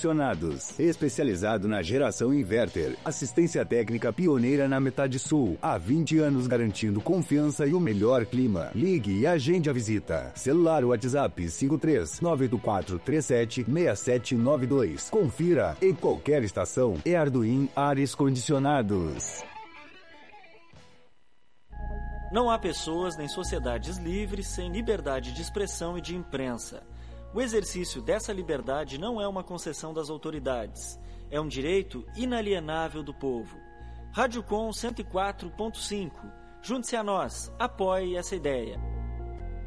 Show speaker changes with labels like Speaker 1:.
Speaker 1: ar-condicionados. Especializado na geração inverter. Assistência técnica pioneira na metade sul. Há 20 anos garantindo confiança e o melhor clima. Ligue e agende a visita. Celular WhatsApp 53-98437-6792. Confira. Em qualquer estação, é Arduin Ares Condicionados.
Speaker 2: Não há pessoas nem sociedades livres sem liberdade de expressão e de imprensa. O exercício dessa liberdade não é uma concessão das autoridades. É um direito inalienável do povo. Rádio Com 104.5. Junte-se a nós. Apoie essa ideia.